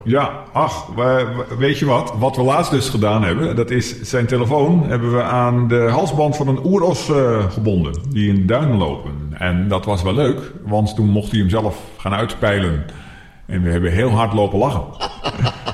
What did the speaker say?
Ja, ach, weet je wat? Wat we laatst dus gedaan hebben, dat is zijn telefoon hebben we aan de halsband van een oeros gebonden, die in duinen lopen. En dat was wel leuk, want toen mocht hij hem zelf gaan uitpeilen. En we hebben heel hard lopen lachen.